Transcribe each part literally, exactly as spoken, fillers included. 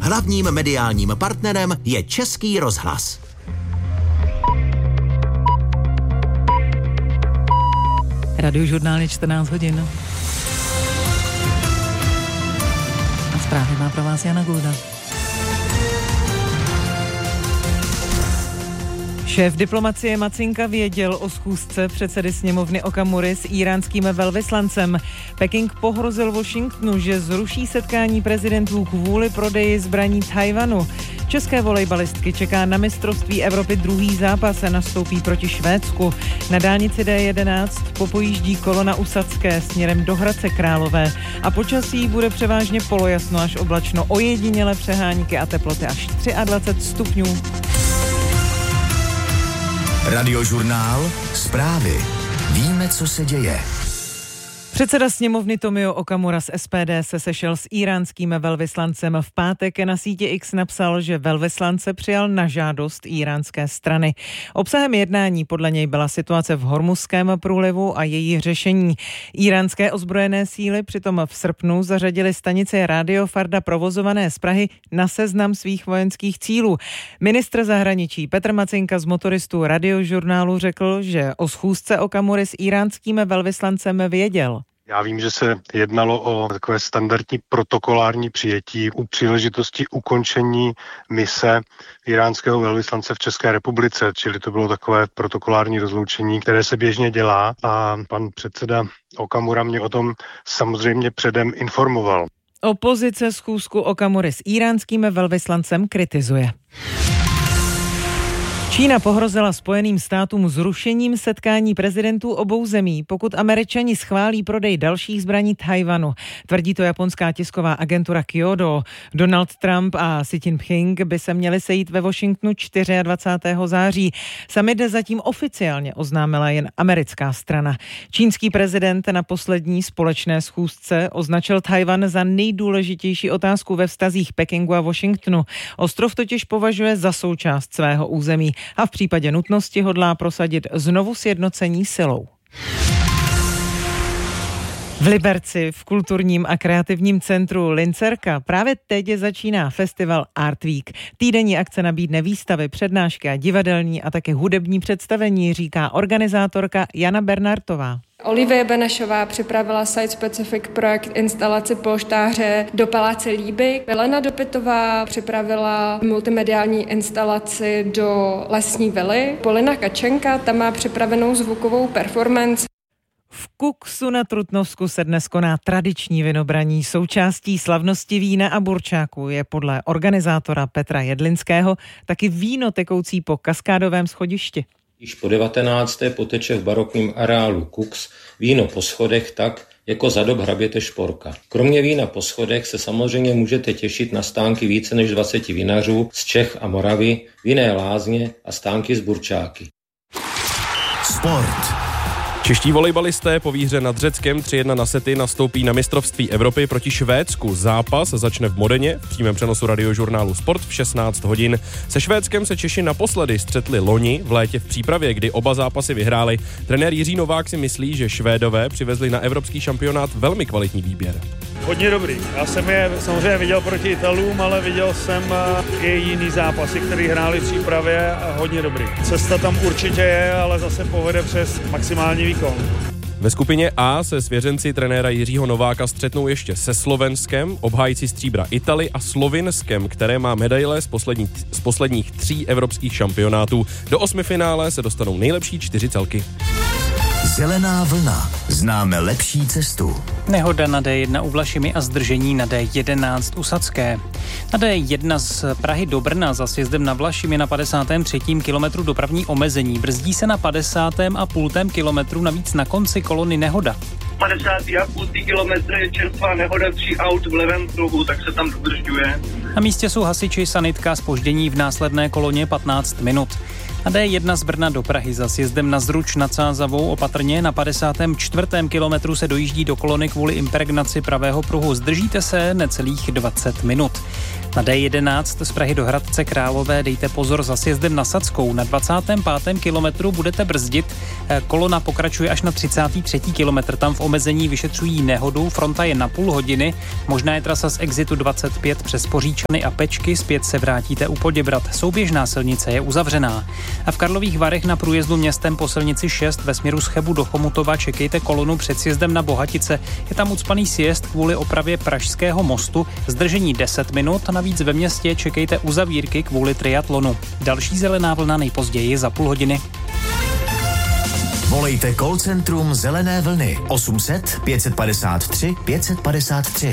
hlavním mediálním partnerem je Český rozhlas. Radiožurnál je čtrnáct hodin. A zprávy má pro vás Jana Gulda. Šéf diplomacie Macinka věděl o schůzce předsedy sněmovny Okamury s íránským velvyslancem. Peking pohrozil Washingtonu, že zruší setkání prezidentů kvůli prodeji zbraní Tchaj-wanu. České volejbalistky čeká na mistrovství Evropy druhý zápas a nastoupí proti Švédsku. Na dálnici D jedenáct popojíždí kolona Usadské směrem do Hradce Králové a počasí bude převážně polojasno až oblačno, ojedinělé přehánky a teploty až dvacet tři stupňů. Radiožurnál, zprávy. Víme, co se děje. Předseda sněmovny Tomio Okamura z S P D se sešel s íránským velvyslancem. V pátek na síti X napsal, že velvyslance přijal na žádost íránské strany. Obsahem jednání podle něj byla situace v Hormuzském průlivu a její řešení. Íránské ozbrojené síly přitom v srpnu zařadily stanice Radio Farda provozované z Prahy na seznam svých vojenských cílů. Ministr zahraničí Petr Macinka z Motoristů Radiožurnálu řekl, že o schůzce Okamury s íránským velvyslancem věděl. Já vím, že se jednalo o takové standardní protokolární přijetí u příležitosti ukončení mise iránského velvyslance v České republice, čili to bylo takové protokolární rozloučení, které se běžně dělá a pan předseda Okamura mě o tom samozřejmě předem informoval. Opozice schůzku Okamury s íránským velvyslancem kritizuje. Čína pohrozila Spojeným státům zrušením setkání prezidentů obou zemí, pokud Američani schválí prodej dalších zbraní Tchaj-wanu. Tvrdí to japonská tisková agentura Kyodo. Donald Trump a Xi Jinping by se měli sejít ve Washingtonu dvacátého čtvrtého září. Summit zatím oficiálně oznámila jen americká strana. Čínský prezident na poslední společné schůzce označil Tchaj-wan za nejdůležitější otázku ve vztazích Pekingu a Washingtonu. Ostrov totiž považuje za součást svého území a v případě nutnosti hodlá prosadit znovu sjednocení silou. V Liberci v kulturním a kreativním centru Lincerka právě teď začíná festival Art Week. Týdenní akce nabídne výstavy, přednášky a divadelní a také hudební představení, říká organizátorka Jana Bernartová. Olivie Benešová připravila site-specific projekt instalaci polštáře do Paláce Líby. Milena Dopitová připravila multimediální instalaci do Lesní vily. Polina Kačenka tam má připravenou zvukovou performance. V Kuksu na Trutnovsku se dnes koná tradiční vinobraní. Součástí slavnosti vína a burčáku je podle organizátora Petra Jedlinského taky víno tekoucí po kaskádovém schodišti. Již po devatenácté poteče v barokním areálu Kuks víno po schodech tak, jako za dob hraběte Šporka. Kromě vína po schodech se samozřejmě můžete těšit na stánky více než dvaceti vinařů z Čech a Moravy, vinné lázně a stánky z burčáky. Sport. Čeští volejbalisté po výhře nad Řeckem tři jedna na sety nastoupí na mistrovství Evropy proti Švédsku. Zápas začne v Modeně v přímém přenosu Radiožurnálu Sport v šestnáct hodin. Se Švédskem se Češi naposledy střetli loni v létě v přípravě, kdy oba zápasy vyhráli. Trenér Jiří Novák si myslí, že Švédové přivezli na evropský šampionát velmi kvalitní výběr. Hodně dobrý. Já jsem je samozřejmě viděl proti Italům, ale viděl jsem i jiný zápasy, které hráli v přípravě a hodně dobrý. Cesta tam určitě je, ale zase povede přes maximální výkon. Ve skupině A se svěřenci trenéra Jiřího Nováka střetnou ještě se Slovenskem, obhájci stříbra Italy a Slovinskem, které má medaile z, poslední, z posledních tří evropských šampionátů. Do osmifinále se dostanou nejlepší čtyři celky. Zelená vlna. Známe lepší cestu. Nehoda na D jedna u Vlašimi a zdržení na D jedenáct u Sadské. Na D jedna z Prahy do Brna za sjezdem na Vlašimi na padesátém třetím kilometru dopravní omezení. Brzdí se na padesátém a půltém kilometru, navíc na konci kolony nehoda. padesátý a půl kilometr je čerstvá nehoda tří aut v levém pruhu, tak se tam dodržuje. Na místě jsou hasiči, sanitka, zpoždění v následné koloně patnáct minut. Na D jedna z Brna do Prahy za sjezdem na Zruč nad Sázavou opatrně na padesátém čtvrtém kilometru se dojíždí do kolony kvůli impregnaci pravého pruhu. Zdržíte se necelých dvacet minut. Na D jedenáct z Prahy do Hradce Králové dejte pozor za sjezdem na Sadskou. Na dvacátém pátém kilometru budete brzdit. Kolona pokračuje až na třicátý třetí kilometr. Tam v omezení vyšetřují nehodu. Fronta je na půl hodiny. Možná je trasa z exitu dvacet pět přes Poříčany a Pečky. Zpět se vrátíte u Poděbrad. Souběžná silnice je uzavřená. A v Karlových Varech na průjezdu městem po silnici šest ve směru z Chebu do Chomutova čekejte kolonu před sjezdem na Bohatice. Je tam ucpaný sjezd kvůli opravě Pražského mostu. Zdržení deset minut. Navíc ve městě čekejte uzavírky kvůli triatlonu. Další zelená vlna nejpozději za půl hodiny. Volejte call centrum Zelené vlny osm set pět padesát tři pět padesát tři.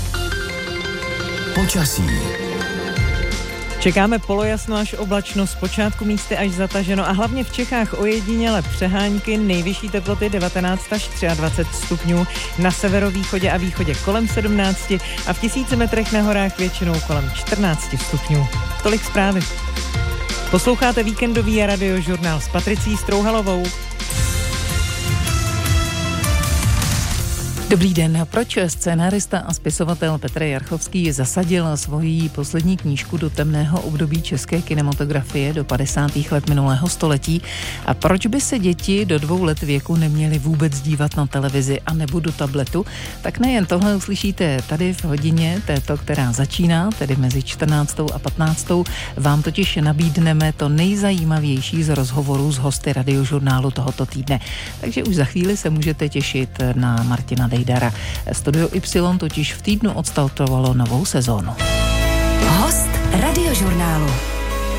Počasí. Čekáme polojasno až oblačno, zpočátku místy až zataženo a hlavně v Čechách ojediněle přehánky, nejvyšší teploty devatenáct až dvacet tři stupňů, na severovýchodě a východě kolem sedmnáct a v tisíci metrech na horách většinou kolem čtrnáct stupňů. Tolik zprávy. Posloucháte víkendový radiožurnál s Patricí Strouhalovou. Dobrý den. Proč scénárista a spisovatel Petr Jarchovský zasadil svoji poslední knížku do temného období české kinematografie do padesátých let minulého století a proč by se děti do dvou let věku neměly vůbec dívat na televizi a nebo do tabletu, tak nejen tohle uslyšíte tady v hodině této, která začíná, tedy mezi čtrnáctou a patnáctou. Vám totiž nabídneme to nejzajímavější z rozhovorů s hosty radiožurnálu tohoto týdne. Takže už za chvíli se můžete těšit na Martina Dejdara. Studio Y totiž v týdnu odstartovalo novou sezónu. Host radiožurnálu.